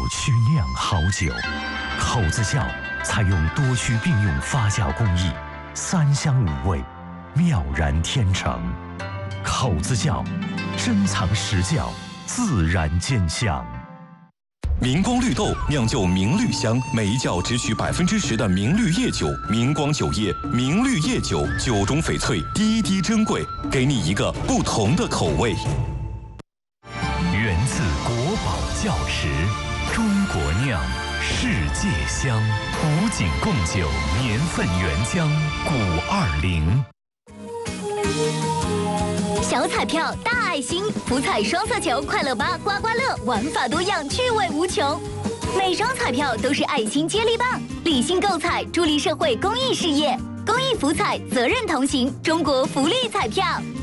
曲酿好酒。口子窖采用多区并用发酵工艺，3香5味，妙然天成。口子窖，珍藏实窖，自然见香。 明光绿豆酿就明绿香，每一窖只取10%的明绿叶酒。明光酒业明绿叶酒，酒中翡翠，滴滴珍贵，给你一个不同的口味。 源自国宝窖池，中国酿，世界香。古井贡酒年份原浆520。 小彩票大爱心，福彩双色球快乐8刮刮乐，玩法多样，趣味无穷。每张彩票都是爱心接力棒，理性购彩，助力社会公益事业。公益福彩，责任同行，中国福利彩票。